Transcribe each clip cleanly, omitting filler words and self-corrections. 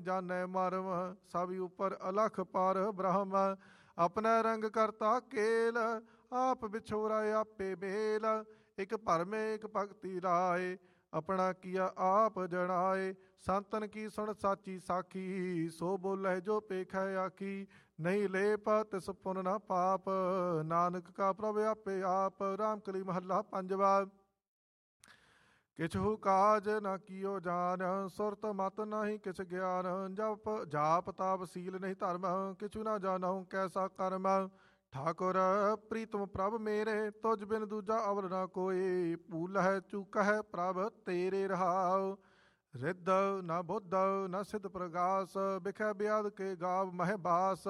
ਜਾਣੈ ਮਰਮ ਸਭ ਉਪਰ ਅਲਖ ਪਰ ਬ੍ਰਹਮ। ਆਪਣਾ ਰੰਗ ਕਰਤਾ ਕੇਲ ਆਪ ਵਿਛੋਰਾ ਆਪੇ ਮੇਲ। ਇਕ ਭਰਮੇ ਇਕ ਭਗਤੀ ਰਾਏ ਆਪਣਾ ਕੀਆ ਆਪ ਜਣਾਏ। ਸੰਤਨ ਕੀ ਸੁਣ ਸਾਚੀ ਸਾਖੀ ਸੋ ਬੋਲੇ ਜੋ ਪੇਖੈ ਆਖੀ। ਨਹੀਂ ਲੇਪ ਤਿਸ ਪੁਨ ਨਾ ਪਾਪ ਨਾਨਕ ਕਾ ਪ੍ਰਭ ਆਪੇ ਆਪ। ਰਾਮਕਲੀ ਮਹੱਲਾ ਪੰਜਵਾ। ਕਿਛੁ ਕਾਜ ਨਾ ਕੀਓ ਜਾਨ ਸੁਰਤ ਮਤ ਨਹੀਂ ਕਿਛ ਗਿਆਨ। ਜਪ ਜਾਪ ਤਾਪ ਸੀਲ ਨਹੀਂ ਧਰਮ ਕਿਛੁ ਨਾ ਜਾਣਹੁ ਕੈਸਾ ਕਰਮ। ਠਾਕੁਰ ਪ੍ਰੀਤਮ ਪ੍ਰਭ ਮੇਰੇ ਤੁਝ ਬਿਨ ਦੂਜਾ ਅਵਰ ਨਾ ਕੋਈ। ਭੂਲਹਿ ਚੂਕਹਿ ਪ੍ਰਭ ਤੇਰੇ ਰਹਾਉ ਰਿੱਧ ਨਾ ਬੁੱਧ ਨਾ ਸਿਧ ਪ੍ਰਗਾਸ। ਬਿਖੈ ਬਿਆਦ ਕੇ ਗਾਵ ਮਹਿ ਬਾਸ।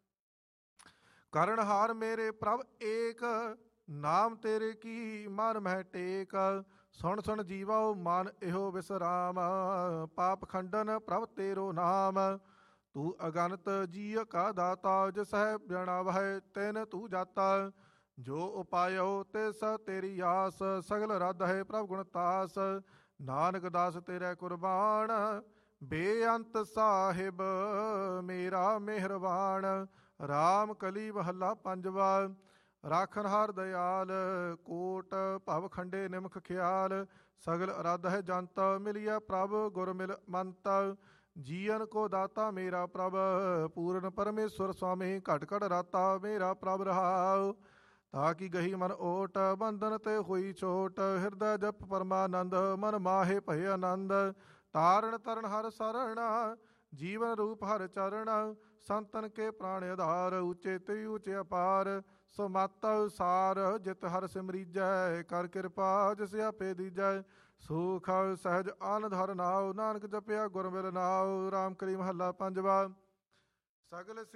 ਕਰਨਹਾਰ ਮੇਰੇ ਪ੍ਰਭ ਏਕ ਨਾਮ ਤੇਰੇ ਕੀ ਮਨ ਮਹਿ ਟੇਕ। ਸੁਣ ਸੁਣ ਜੀਵਾਓ ਮਨ ਇਹੋ ਵਿਸਰਾਮ ਪਾਪ ਖੰਡਨ ਪ੍ਰਭ ਤੇਰੋ ਨਾਮ। ਤੂੰ ਅਗਨਤ ਜੀਅ ਕਾ ਦਾਤਾ ਜਿਸਹਿ ਜਣਾਵਹਿ ਤਿਨ ਤੂੰ ਜਾਤਾ। ਜੋ ਉਪਾਇਓ ਤਿਸ ਤੇਰੀ ਆਸ ਸਗਲ ਰਦ ਹੈ ਪ੍ਰਭ ਗੁਣਤਾਸ। ਨਾਨਕ ਦਾਸ ਤੇਰੇ ਕੁਰਬਾਨ ਬੇਅੰਤ ਸਾਹਿਬ ਮੇਰਾ ਮਿਹਰਬਾਨ। ਰਾਮ ਕਲੀ ਮਹੱਲਾ ਪੰਜਵਾ। ਰਾਖਨ ਹਾਰ ਦਇਆਲ ਕੋਟ ਭਵ ਖੰਡੇ ਨਿਮਖ ਖਿਆਲ। ਸਗਲ ਅਰਾਧ ਹੈ ਜੰਤ ਮਿਲਿਆ ਪ੍ਰਭ ਗੁਰ ਮਿਲ ਮੰਤ। ਜੀਵਨ ਕੋ ਦਾਤਾ ਮੇਰਾ ਪ੍ਰਭ ਪੂਰਨ ਪਰਮੇਸ਼ਵਰ ਸੁਆਮੀ। ਘਟ ਘਟ ਰਾਤਾ ਮੇਰਾ ਪ੍ਰਭ ਰਹਾਉ ਤਾਂ ਕਿ ਗਹੀ ਮਨ ਓਟ। ਬੰਧਨ ਤੇ ਹੋਈ ਛੋਟ ਹਿਰਦੈ ਜਪ ਪਰਮਾਨੰਦ ਮਨ ਮਾਹੇ ਭਏ ਆਨੰਦ। ਤਾਰਨ ਤਰਨ ਹਰ ਸਰਣ ਜੀਵਨ ਰੂਪ ਹਰ ਚਰਨ। ਸੰਤਨ ਕੇ ਪ੍ਰਾਣ ਆਧਾਰ ਉੱਚੇ ਤੇ ਉੱਚੇ ਅਪਾਰ। ਸੋ ਮਤ ਸਾਰ ਜਿਤ ਹਰ ਸਿਮਰੀਜੈ ਕਰ ਕਿਰਪਾ ਜਿਸ ਆਪੇ ਦੀਜੈ। ਸੁਖ ਸਹਿਜ ਆਨੰਦ ਹਰ ਨਾਉ ਨਾਨਕ ਜਪਿਆ ਗੁਰ ਮਿਲ ਨਾਉ। ਰਾਮ ਕਲੀ ਮਹੱਲਾ ਪੰਜਵਾ। ਸਗਲ